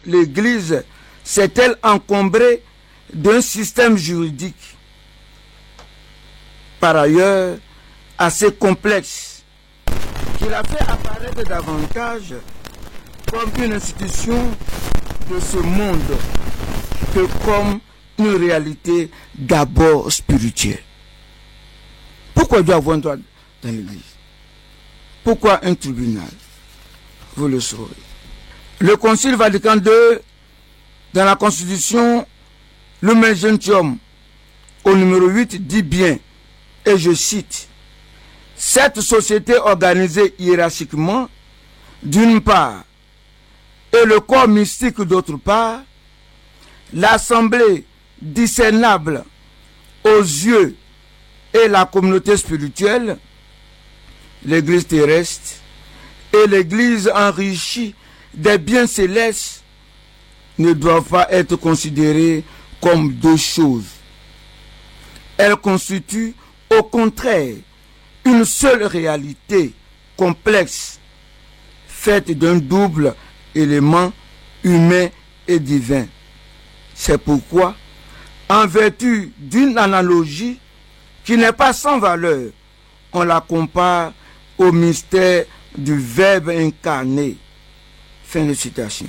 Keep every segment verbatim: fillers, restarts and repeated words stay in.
l'Église s'est-elle encombrée d'un système juridique, par ailleurs assez complexe, qui l'a fait apparaître davantage comme une institution de ce monde que comme une réalité d'abord spirituelle. Pourquoi il doit y avoir un droit dans l'Église? Pourquoi un tribunal? Vous le saurez. Le Concile Vatican deux, dans la Constitution Lumen Gentium, au numéro huit, dit bien, et je cite, « Cette société organisée hiérarchiquement, d'une part, et le corps mystique d'autre part, l'assemblée discernable aux yeux et la communauté spirituelle, l'Église terrestre, et l'Église enrichie des biens célestes ne doivent pas être considérées comme deux choses. Elles constituent au contraire une seule réalité complexe, faite d'un double élément humain et divin. C'est pourquoi, en vertu d'une analogie qui n'est pas sans valeur, on la compare au mystère du Verbe incarné. » Fin de citation.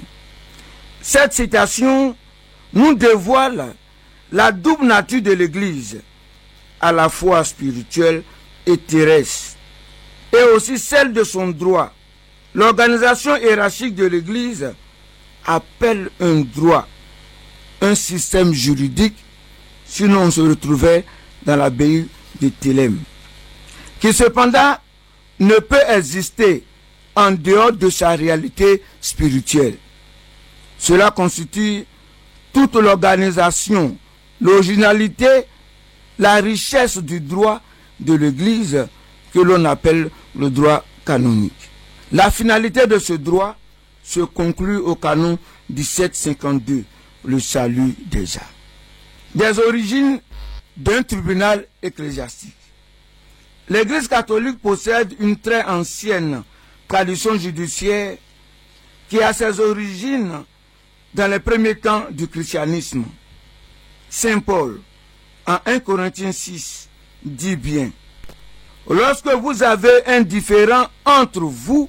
Cette citation nous dévoile la double nature de l'Église, à la fois spirituelle et terrestre, et aussi celle de son droit. L'organisation hiérarchique de l'Église appelle un droit, un système juridique, sinon on se retrouvait dans l'abbaye de Thélème, qui cependant ne peut exister en dehors de sa réalité spirituelle. Cela constitue toute l'organisation, l'originalité, la richesse du droit de l'Église que l'on appelle le droit canonique. La finalité de ce droit se conclut au canon dix-sept cinquante-deux, le salut des âmes. Des origines d'un tribunal ecclésiastique. L'Église catholique possède une très ancienne tradition judiciaire qui a ses origines dans les premiers temps du christianisme. Saint Paul, en un Corinthiens six, dit bien, « Lorsque vous avez un différend entre vous,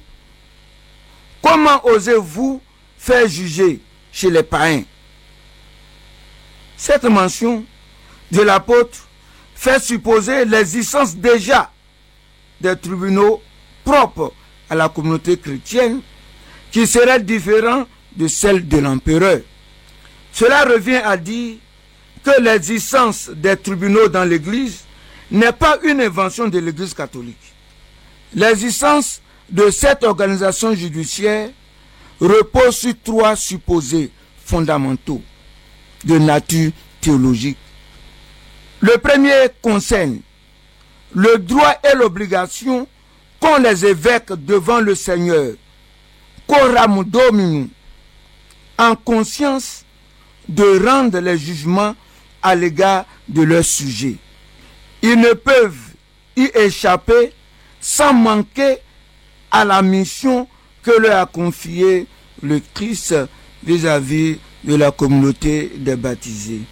comment osez-vous faire juger chez les païens ?» Cette mention de l'apôtre fait supposer l'existence déjà des tribunaux propres à la communauté chrétienne qui seraient différents de celle de l'empereur. Cela revient à dire que l'existence des tribunaux dans l'Église n'est pas une invention de l'Église catholique. L'existence de cette organisation judiciaire repose sur trois supposés fondamentaux de nature théologique. Le premier concerne le droit et l'obligation qu'ont les évêques devant le Seigneur, coram Domini, en conscience de rendre les jugements à l'égard de leurs sujets. Ils ne peuvent y échapper sans manquer à la mission que leur a confiée le Christ vis-à-vis de la communauté des baptisés.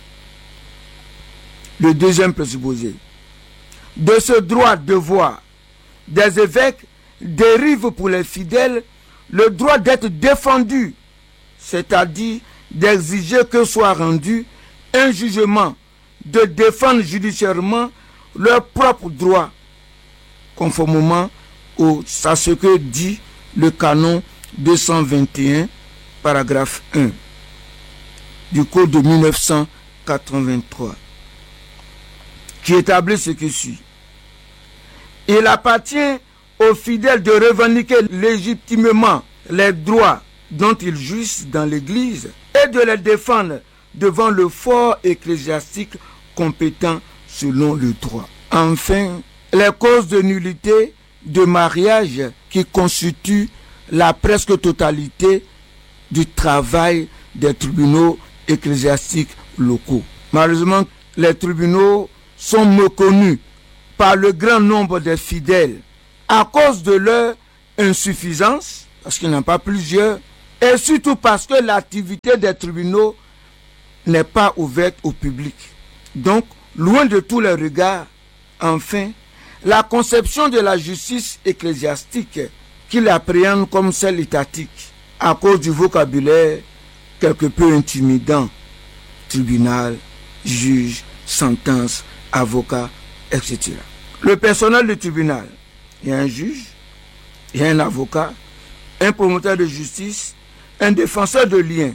Le deuxième présupposé de ce droit devoir des évêques dérive pour les fidèles le droit d'être défendus, c'est-à-dire d'exiger que soit rendu un jugement, de défendre judiciairement leurs propres droits, conformément au, à ce que dit le canon deux cent vingt et un, paragraphe un du Code de mille neuf cent quatre-vingt-trois, qui établit ce qui suit. Il appartient aux fidèles de revendiquer légitimement les droits dont ils jouissent dans l'Église et de les défendre devant le fort ecclésiastique compétent selon le droit. Enfin, les causes de nullité de mariage qui constituent la presque totalité du travail des tribunaux ecclésiastiques locaux. Malheureusement, les tribunaux sont méconnus par le grand nombre des fidèles à cause de leur insuffisance, parce qu'il n'y en a pas plusieurs, Et surtout parce que l'activité des tribunaux n'est pas ouverte au public. Donc, loin de tous les regards, enfin, la conception de la justice ecclésiastique qu'il appréhende comme celle étatique, à cause du vocabulaire quelque peu intimidant, tribunal, juge, sentence, avocat, et cetera. Le personnel du tribunal, il y a un juge, il y a un avocat, un promoteur de justice, un défenseur de liens,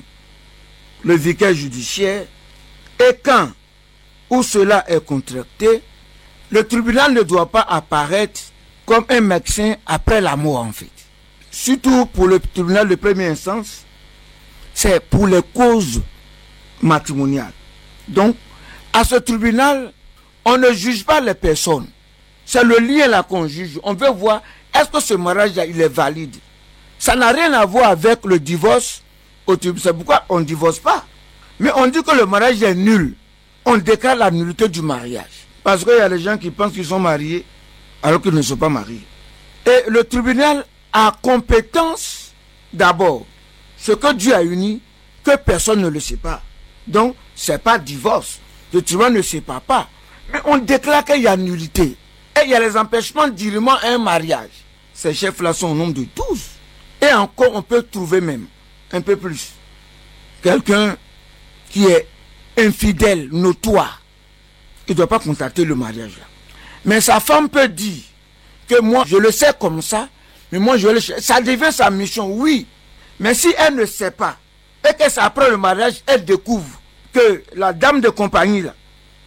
le vicaire judiciaire, et quand où cela est contracté, le tribunal ne doit pas apparaître comme un médecin après la mort en fait. Surtout pour le tribunal de première instance, c'est pour les causes matrimoniales. Donc, à ce tribunal, on ne juge pas les personnes. C'est le lien là qu'on juge. On veut voir, est-ce que ce mariage-là, il est valide? Ça n'a rien à voir avec le divorce. C'est pourquoi on ne divorce pas. Mais on dit que le mariage est nul. On déclare la nullité du mariage. Parce qu'il y a des gens qui pensent qu'ils sont mariés alors qu'ils ne sont pas mariés. Et le tribunal a compétence d'abord. Ce que Dieu a uni, que personne ne le sait pas. Donc, ce n'est pas divorce. Le tribunal ne sépare pas. Mais on déclare qu'il y a nullité. Et il y a les empêchements d'irrement à un mariage. Ces chefs-là sont au nombre de douze. Et encore, on peut trouver même un peu plus. Quelqu'un qui est infidèle, notoire. Il ne doit pas contacter le mariage là. Mais sa femme peut dire que moi, je le sais comme ça, mais moi, je le sais. Ça devient sa mission, oui. Mais si elle ne sait pas, et que c'est après le mariage, elle découvre que la dame de compagnie là,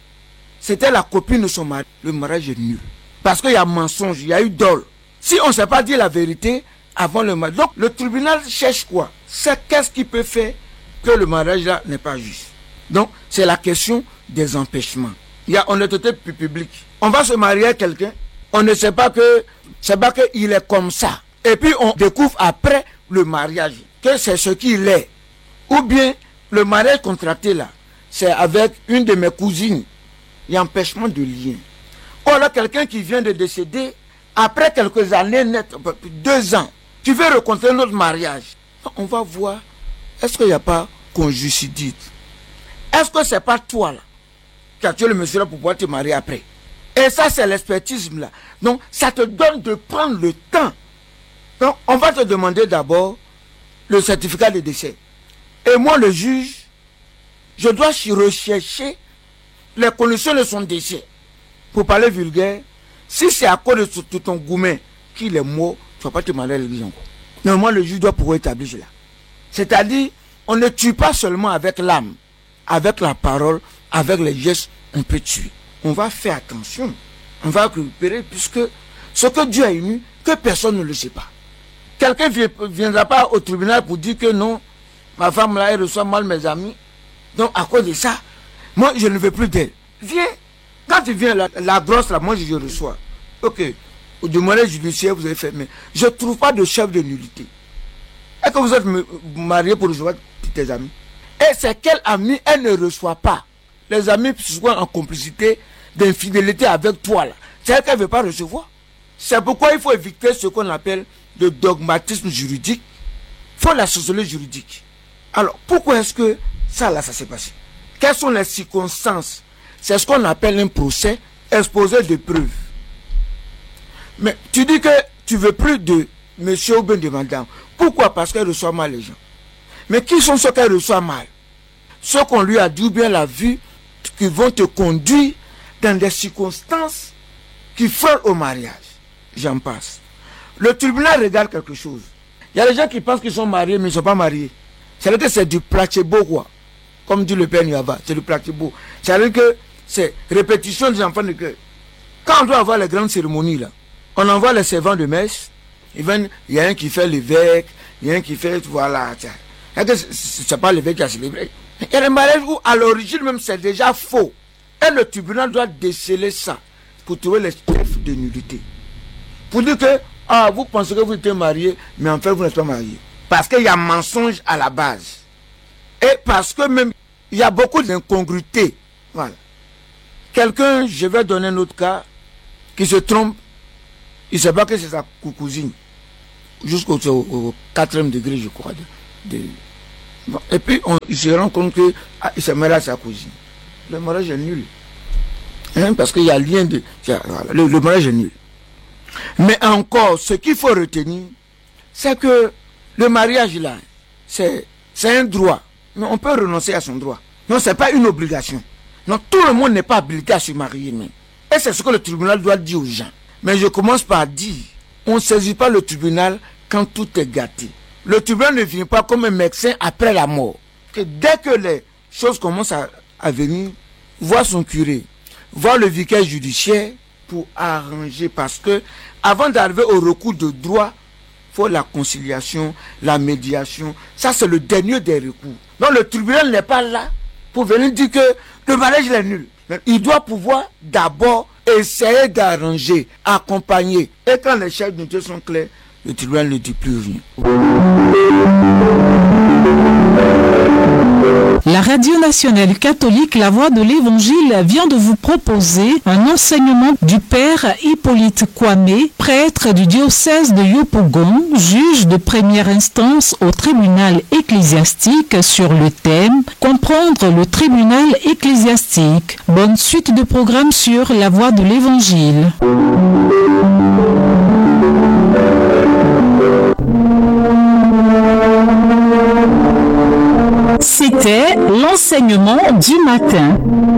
c'était la copine de son mari, le mariage est nul. Parce qu'il y a mensonge, il y a eu dol. Si on ne sait pas dire la vérité avant le mariage, donc le tribunal cherche quoi? C'est qu'est-ce qui peut faire que le mariage là n'est pas juste. Donc, c'est la question des empêchements. Il y a honnêteté publique. On va se marier à quelqu'un, on ne sait pas que c'est pas qu'il est comme ça. Et puis on découvre après le mariage que c'est ce qu'il est. Ou bien le mariage contracté là, c'est avec une de mes cousines. Il y a empêchement de lien. Ou alors quelqu'un qui vient de décéder, après quelques années net, deux ans, tu veux rencontrer notre mariage. On va voir, est-ce qu'il n'y a pas conjucidite? Est-ce que c'est pas toi là qui as tué le monsieur là pour pouvoir te marier après? Et ça, c'est l'expertise là. Donc, ça te donne de prendre le temps. Donc, on va te demander d'abord le certificat de décès. Et moi, le juge, je dois rechercher les conditions de son décès. Pour parler vulgaire, si c'est à cause de ton gourmet qu'il est mort, tu ne vas pas te marier à l'église encore. Normalement, le juge doit pouvoir établir cela. C'est-à-dire, on ne tue pas seulement avec l'âme, avec la parole, avec les gestes, on peut tuer. On va faire attention. On va récupérer, puisque ce que Dieu a uni, que personne ne le sait pas. Quelqu'un ne viendra pas au tribunal pour dire que non, ma femme là, elle reçoit mal mes amis. Donc, à cause de ça, moi, je ne veux plus d'elle. Viens. Quand tu viens, la, la grosse là, moi, je, je reçois. Ok. Au demandez judiciaire, vous avez fait, mais je ne trouve pas de chef de nullité. Est-ce que vous êtes marié pour recevoir tes amis? Et c'est quel ami elle ne reçoit pas? Les amis souvent en complicité d'infidélité avec toi là. C'est elle qu'elle ne veut pas recevoir. C'est pourquoi il faut éviter ce qu'on appelle le dogmatisme juridique. Il faut la sociologie juridique. Alors, pourquoi est-ce que ça là, ça s'est passé? Quelles sont les circonstances? C'est ce qu'on appelle un procès exposé de preuves. Mais tu dis que tu veux plus de monsieur ou bien de madame. Pourquoi? Parce qu'elle reçoit mal les gens. Mais qui sont ceux qu'elle reçoit mal? Ceux qu'on lui a dit ou bien la vue, qui vont te conduire dans des circonstances qui frôlent au mariage. J'en passe. Le tribunal regarde quelque chose. Il y a des gens qui pensent qu'ils sont mariés, mais ils ne sont pas mariés. C'est-à-dire que c'est du placebo, quoi. Comme dit le père Niava, c'est du placebo. C'est-à-dire que c'est répétition des enfants de cœur. Quand on doit avoir les grandes cérémonies, là, on envoie les servants de messe. Il y a un qui fait l'évêque, il y a un qui fait, voilà. C'est pas l'évêque qui a célébré. Il y a des mariages où, à l'origine même, c'est déjà faux. Et le tribunal doit déceler ça pour trouver les chefs de nullité. Pour dire que, ah, vous pensez que vous êtes marié, mais en fait, vous n'êtes pas marié. Parce qu'il y a mensonge à la base. Et parce que même, il y a beaucoup d'incongruités. Voilà. Quelqu'un, je vais donner un autre cas, qui se trompe, il ne sait pas que c'est sa cousine. Jusqu'au au, au quatrième degré, je crois. de... Bon, et puis on il se rend compte que ah, il se marie à sa cousine. Le mariage est nul. Hein, parce qu'il y a lien de... Voilà, le, le mariage est nul. Mais encore, ce qu'il faut retenir, c'est que le mariage là, c'est, c'est un droit. Mais on peut renoncer à son droit. Non, ce n'est pas une obligation. Non, tout le monde n'est pas obligé à se marier même. Et c'est ce que le tribunal doit dire aux gens. Mais je commence par dire, on ne saisit pas le tribunal quand tout est gâté. Le tribunal ne vient pas comme un médecin après la mort. Que dès que les choses commencent à, à venir, voir son curé, voir le vicaire judiciaire pour arranger. Parce que avant d'arriver au recours de droit, il faut la conciliation, la médiation. Ça, c'est le dernier des recours. Donc le tribunal n'est pas là pour venir dire que le mariage est nul. Il doit pouvoir d'abord essayer d'arranger, accompagner. Et quand les chefs de Dieu sont clairs, le tribunal ne dit plus rien. La Radio Nationale Catholique, La Voix de l'Évangile, vient de vous proposer un enseignement du Père Hippolyte Kwame, prêtre du diocèse de Yopougon, juge de première instance au tribunal ecclésiastique sur le thème « Comprendre le tribunal ecclésiastique ». Bonne suite de programme sur La Voix de l'Évangile. C'était l'enseignement du matin.